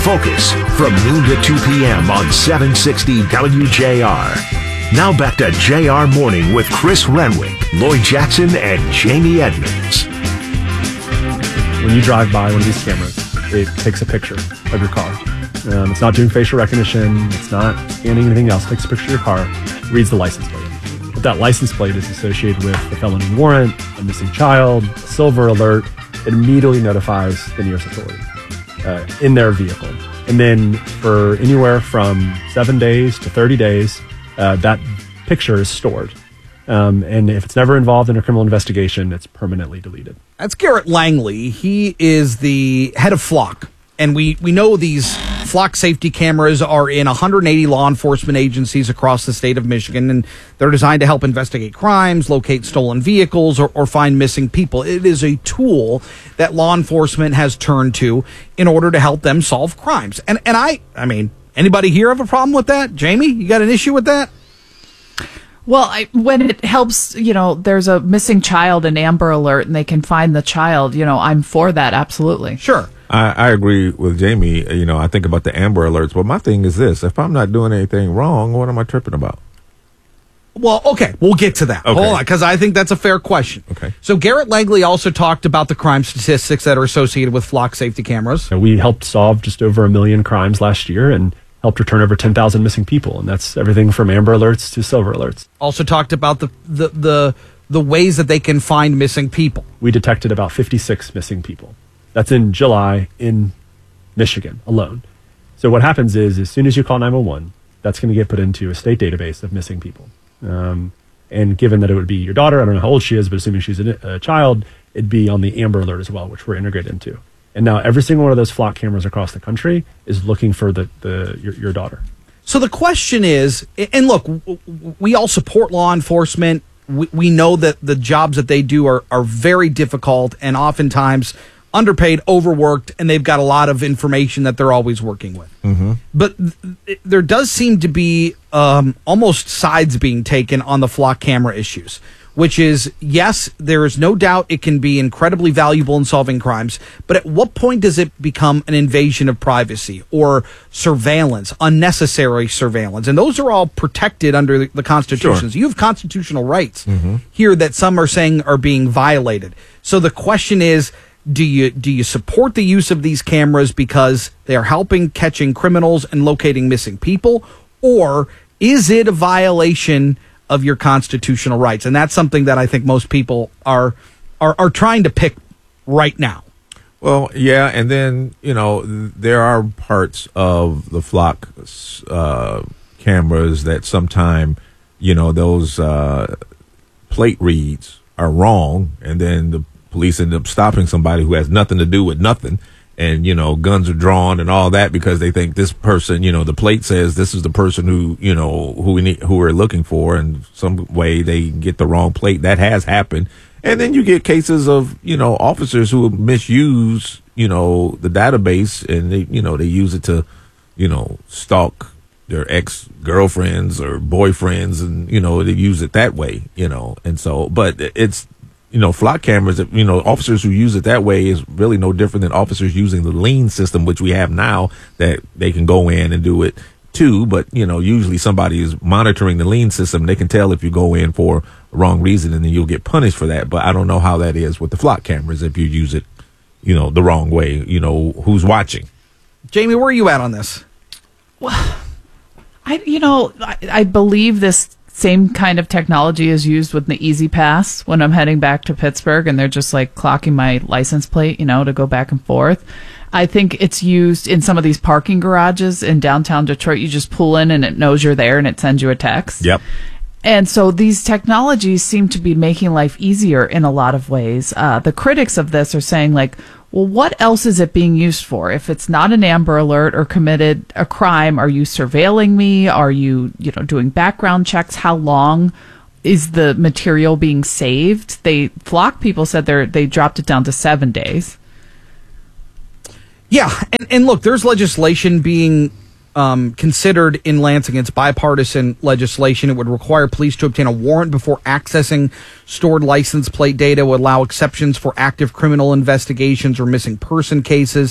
Focus from noon to 2 p.m. on 760 WJR. Now back to JR Morning with Chris Renwick, Lloyd Jackson, and Jamie Edmonds. When you drive by one of these cameras, it takes a picture of your car. It's not doing facial recognition. It's not scanning anything else. It takes a picture of your car, reads the license plate. If that license plate is associated with a felony warrant, a missing child, a silver alert, it immediately notifies the nearest authority in their vehicle. And then for anywhere from 7 days to 30 days, that picture is stored. And if it's never involved in a criminal investigation, it's permanently deleted. That's Garrett Langley. He is the head of Flock. And we know these Flock safety cameras are in 180 law enforcement agencies across the state of Michigan, and they're designed to help investigate crimes, locate stolen vehicles, or find missing people. It is a tool that law enforcement has turned to in order to help them solve crimes. And I mean, anybody here have a problem with that? Jamie, you got an issue with that? Well, when it helps, there's a missing child, an Amber Alert, and they can find the child, I'm for that, absolutely. Sure. I agree with Jamie. I think about the Amber Alerts, but my thing is this. If I'm not doing anything wrong, what am I tripping about? Well, okay, we'll get to that. Okay. Hold on, because I think that's a fair question. Okay. So Garrett Langley also talked about the crime statistics that are associated with Flock safety cameras. We helped solve just over 1 million crimes last year and helped return over 10,000 missing people, and that's everything from Amber Alerts to Silver Alerts. Also talked about the ways that they can find missing people. We detected about 56 missing people. That's in July in Michigan alone. So what happens is, as soon as you call 911, that's going to get put into a state database of missing people. And given that it would be your daughter, I don't know how old she is, but assuming she's a child, it'd be on the Amber Alert as well, which we're integrated into. And now every single one of those Flock cameras across the country is looking for your daughter. So the question is, and look, we all support law enforcement. We know that the jobs that they do are very difficult and oftentimes underpaid, overworked, and they've got a lot of information that they're always working with. Mm-hmm. But there does seem to be almost sides being taken on the Flock camera issues, which is, yes, there is no doubt it can be incredibly valuable in solving crimes, but at what point does it become an invasion of privacy or surveillance, unnecessary surveillance? And those are all protected under the Constitution. Sure. So you have constitutional rights here that some are saying are being violated. So the question is, do you support the use of these cameras because they are helping catching criminals and locating missing people, or is it a violation of your constitutional rights? And that's something that I think most people are trying to pick right now. Well, yeah, and then there are parts of the Flock cameras that sometime those plate reads are wrong, and then the police end up stopping somebody who has nothing to do with nothing, and guns are drawn and all that because they think this person, the plate says this is the person who we're looking for, and some way they get the wrong plate. That has happened. And then you get cases of officers who misuse the database, and they use it to stalk their ex-girlfriends or boyfriends, and they use it that way, and so, but it's Flock cameras, officers who use it that way is really no different than officers using the lien system, which we have now, that they can go in and do it too. But, usually somebody is monitoring the lien system. They can tell if you go in for the wrong reason, and then you'll get punished for that. But I don't know how that is with the Flock cameras if you use it, the wrong way, who's watching. Jamie, where are you at on this? Well, I believe this same kind of technology is used with the Easy Pass when I'm heading back to Pittsburgh, and they're just like clocking my license plate, to go back and forth. I think it's used in some of these parking garages in downtown Detroit. You just pull in and it knows you're there and it sends you a text. Yep. And so these technologies seem to be making life easier in a lot of ways. The critics of this are saying, like, well, what else is it being used for? If it's not an Amber Alert or committed a crime, are you surveilling me? Are you, doing background checks? How long is the material being saved? Flock people said they dropped it down to 7 days. Yeah, and look, there's legislation being considered in Lansing. It's bipartisan legislation. It would require police to obtain a warrant before accessing stored license plate data, would allow exceptions for active criminal investigations or missing person cases.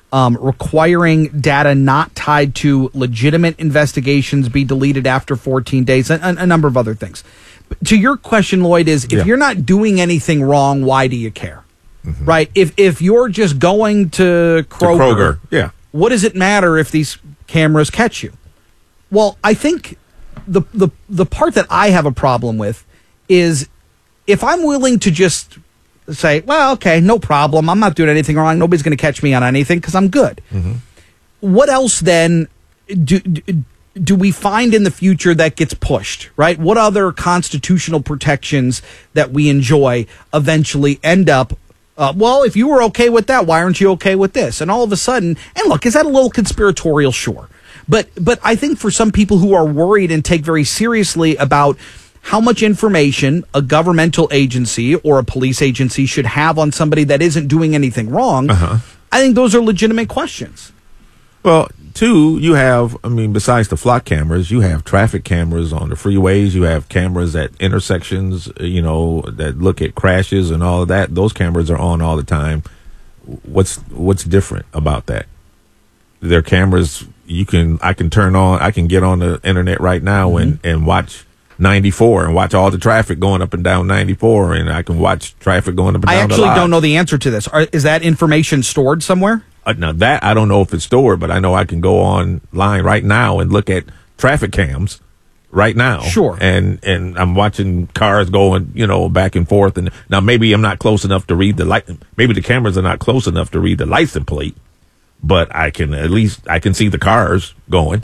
requiring data not tied to legitimate investigations be deleted after 14 days, and a number of other things. But to your question, Lloyd, is if you're not doing anything wrong, why do you care? Mm-hmm. Right? If you're just going to Kroger, what does it matter if these cameras catch you? Well, I think the part that I have a problem with is if I'm willing to just say, well, okay, no problem. I'm not doing anything wrong. Nobody's going to catch me on anything because I'm good. Mm-hmm. What else then do we find in the future that gets pushed, right? What other constitutional protections that we enjoy eventually end up, well, if you were okay with that, why aren't you okay with this? And all of a sudden, and look, is that a little conspiratorial? Sure. But I think for some people who are worried and take very seriously about how much information a governmental agency or a police agency should have on somebody that isn't doing anything wrong, I think those are legitimate questions. Well, two, you have, besides the flock cameras, you have traffic cameras on the freeways. You have cameras at intersections, that look at crashes and all of that. Those cameras are on all the time. What's different about that? They're cameras I can turn on, I can get on the internet right now and watch 94 and watch all the traffic going up and down 94, and I can watch traffic going up and down. I actually don't know the answer to this. Is that information stored somewhere? Now that I don't know if it's stored, but I know I can go online right now and look at traffic cams right now. Sure. And I'm watching cars going, back and forth. And now maybe I'm not close enough to read maybe the cameras are not close enough to read the license plate, but I can see the cars going.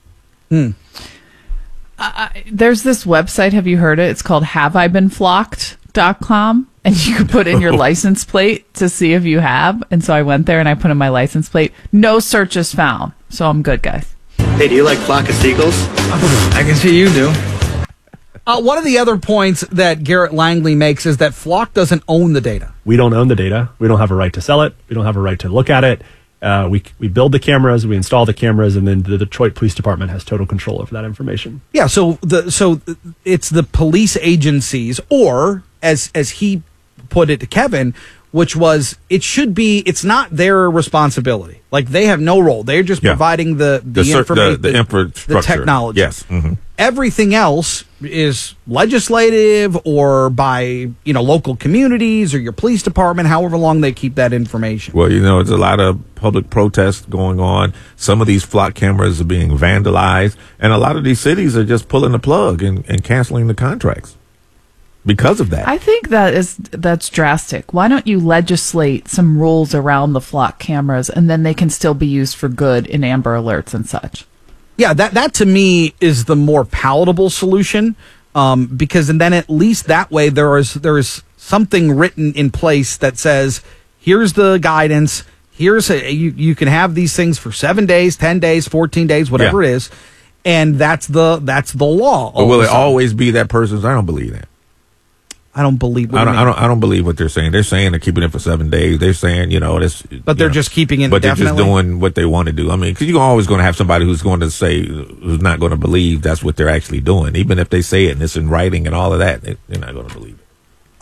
There's this website, have you heard it? It's called haveibeenflocked.com, and you can put in your license plate to see if you have. And so I went there and I put in my license plate. No searches found. So I'm good, guys. Hey, do you like flock of seagulls? I can see you do. One of the other points that Garrett Langley makes is that Flock doesn't own the data. We don't own the data. We don't have a right to sell it. We don't have a right to look at it. We build the cameras, we install the cameras, and then the Detroit Police Department has total control over that information. Yeah, so it's the police agencies, or as he put it to Kevin, which was it's not their responsibility. Like they have no role. They're just providing the information, the infrastructure, the technology. Yes. Mm-hmm. Everything else is legislative or by local communities or your police department, however long they keep that information. Well, there's a lot of public protests going on. Some of these flock cameras are being vandalized, and a lot of these cities are just pulling the plug and canceling the contracts because of that. I think that's drastic. Why don't you legislate some rules around the flock cameras, and then they can still be used for good in Amber Alerts and such? Yeah, that to me is the more palatable solution, because and then at least that way there is something written in place that says, here's the guidance, you can have these things for 7 days, 10 days, 14 days, whatever it is, and that's the law. But will it always be that person's? I don't believe that. I don't believe. I don't believe what they're saying. They're saying they're keeping it for 7 days. They're saying this, but they're just keeping it. But they're just doing what they want to do. Because you're always going to have somebody who's going to say, who's not going to believe that's what they're actually doing, even if they say it and it's in writing and all of that. They're not going to believe it.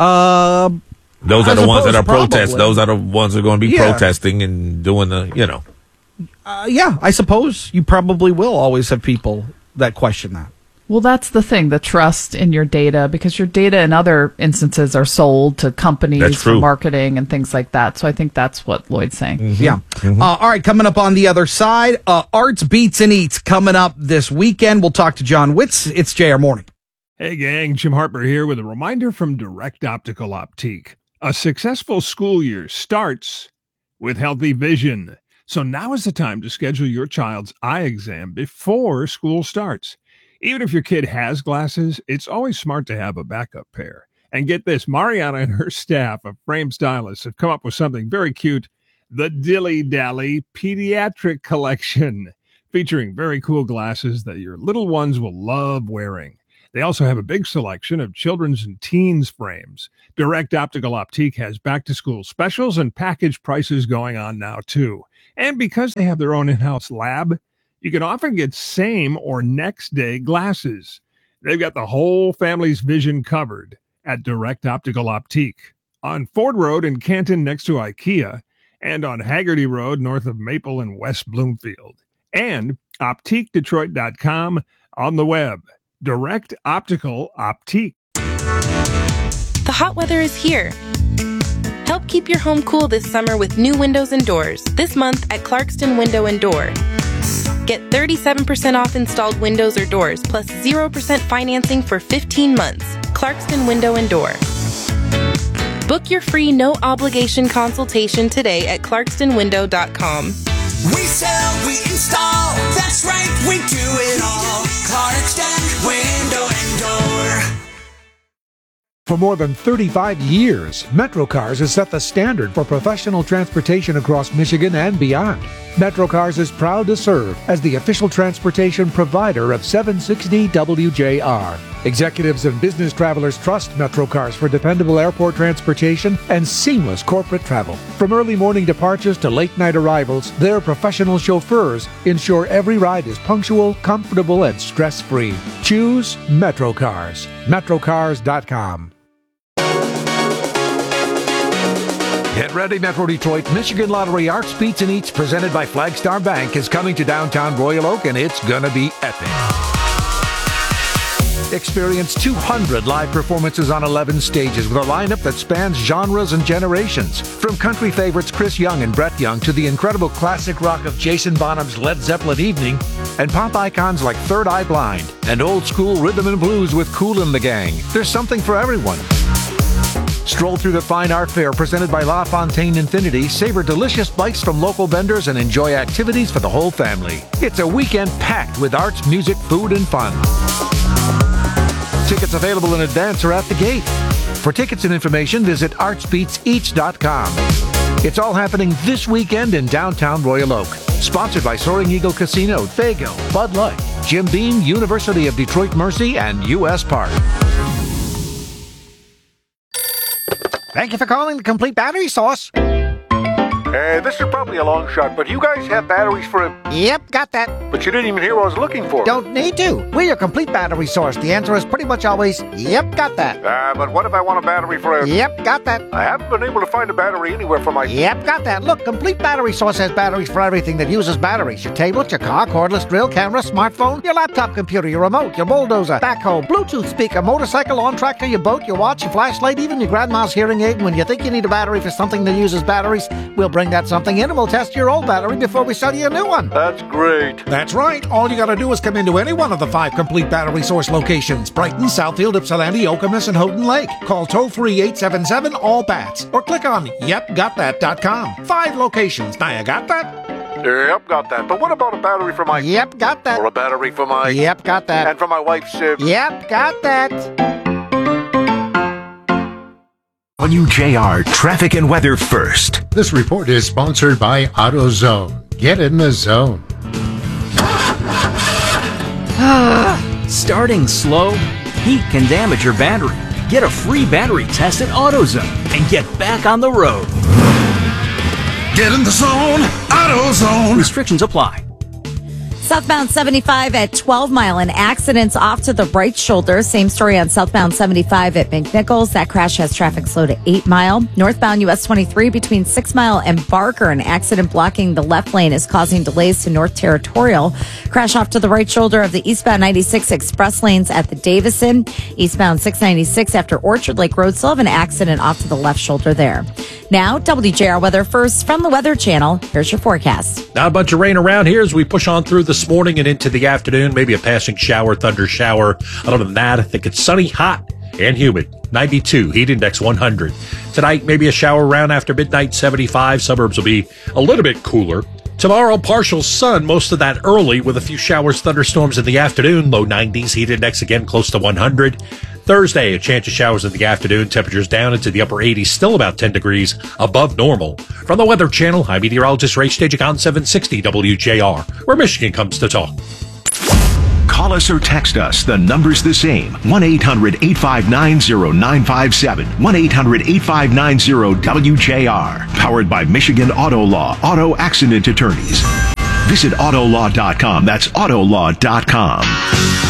Those are the ones that are protesting. Those are the ones that are going to be protesting and doing the. Yeah, I suppose you probably will always have people that question that. Well, that's the thing, the trust in your data, because your data in other instances are sold to companies for marketing and things like that. So I think that's what Lloyd's saying. Mm-hmm. Yeah. Mm-hmm. All right, coming up on the other side, Arts, Beats, and Eats coming up this weekend. We'll talk to John Witz. It's JR Morning. Hey, gang, Jim Harper here with a reminder from Direct Optical Optique. A successful school year starts with healthy vision. So now is the time to schedule your child's eye exam before school starts. Even if your kid has glasses, it's always smart to have a backup pair. And get this, Mariana and her staff of frame stylists have come up with something very cute, the Dilly Dally Pediatric Collection, featuring very cool glasses that your little ones will love wearing. They also have a big selection of children's and teens frames. Direct Optical Optique has back-to-school specials and package prices going on now, too. And because they have their own in-house lab, you can often get same or next day glasses. They've got the whole family's vision covered at Direct Optical Optique on Ford Road in Canton next to IKEA, and on Haggerty Road north of Maple and West Bloomfield. And OptiqueDetroit.com on the web. Direct Optical Optique. The hot weather is here. Help keep your home cool this summer with new windows and doors. This month at Clarkston Window and Door. Get 37% off installed windows or doors, plus 0% financing for 15 months. Clarkston Window and Door. Book your free no-obligation consultation today at clarkstonwindow.com. We sell, we install, that's right, we do it all. Clarkston Window and Door. For more than 35 years, MetroCars has set the standard for professional transportation across Michigan and beyond. MetroCars is proud to serve as the official transportation provider of 760 WJR. Executives and business travelers trust MetroCars for dependable airport transportation and seamless corporate travel. From early morning departures to late night arrivals, their professional chauffeurs ensure every ride is punctual, comfortable, and stress-free. Choose MetroCars. MetroCars.com. Get ready, Metro Detroit. Michigan Lottery Arts, Beats, and Eats, presented by Flagstar Bank, is coming to downtown Royal Oak, and it's gonna be epic. Experience 200 live performances on 11 stages with a lineup that spans genres and generations. From country favorites Chris Young and Brett Young to the incredible classic rock of Jason Bonham's Led Zeppelin Evening, and pop icons like Third Eye Blind, and old school rhythm and blues with Kool and the Gang. There's something for everyone. Stroll through the Fine Art Fair presented by La Fontaine Infinity, savor delicious bites from local vendors, and enjoy activities for the whole family. It's a weekend packed with arts, music, food, and fun. Tickets available in advance or at the gate. For tickets and information, visit artsbeatseats.com. It's all happening this weekend in downtown Royal Oak. Sponsored by Soaring Eagle Casino, Fago, Bud Light, Jim Beam, University of Detroit Mercy, and U.S. Park. Thank you for calling the Complete Battery Source. This is probably a long shot, but you guys have batteries for a... Yep, got that. But you didn't even hear what I was looking for. Don't need to. We're your Complete Battery Source. The answer is pretty much always, yep, got that. But what if I want a battery for a... Yep, got that. I haven't been able to find a battery anywhere for my... Yep, got that. Look, Complete Battery Source has batteries for everything that uses batteries. Your tablet, your car, cordless drill, camera, smartphone, your laptop computer, your remote, your bulldozer, backhoe, Bluetooth speaker, motorcycle, lawn tractor, your boat, your watch, your flashlight, even your grandma's hearing aid. When you think you need a battery for something that uses batteries, we'll bring that something in and we'll test your old battery before we sell you a new one. That's great. That's right. All you gotta do is come into any one of the 5 Complete Battery Source locations: Brighton, Southfield, Ypsilanti, Okemos, and Houghton Lake. Call toll-free 877-ALL-BATS or click on yepgotthat.com. 5 locations. Now you got that? Yep, got that. But what about a battery for my... Yep, got that. Or a battery for my... Yep, got that. And for my wife's... Yep, got that. WJR Traffic and Weather First. This report is sponsored by AutoZone. Get in the zone. Starting slow? Heat can damage your battery. Get a free battery test at AutoZone and get back on the road. Get in the zone, AutoZone. Restrictions apply. Southbound 75 at 12 Mile, an accident's off to the right shoulder. Same story on southbound 75 at McNichols. That crash has traffic slow to 8 Mile. Northbound US 23 between 6 Mile and Barker. An accident blocking the left lane is causing delays to North Territorial. Crash off to the right shoulder of the eastbound 96 express lanes at the Davison. Eastbound 696 after Orchard Lake Road. Still have an accident off to the left shoulder there. Now, WJR Weather First from the Weather Channel. Here's your forecast. Not a bunch of rain around here as we push on through this morning and into the afternoon. Maybe a passing shower, thunder shower. Other than that, I think it's sunny, hot, and humid. 92, heat index 100. Tonight, maybe a shower around after midnight, 75. Suburbs will be a little bit cooler. Tomorrow, partial sun, most of that early with a few showers, thunderstorms in the afternoon. Low 90s, heat index again close to 100. Thursday, a chance of showers in the afternoon. Temperatures down into the upper 80s, still about 10 degrees above normal. From the Weather Channel, I'm meteorologist Ray Stagik on 760 WJR, where Michigan comes to talk. Call us or text us. The number's the same. 1-800-859-0957. 1-800-859-WJR. Powered by Michigan Auto Law. Auto Accident Attorneys. Visit Autolaw.com. That's Autolaw.com.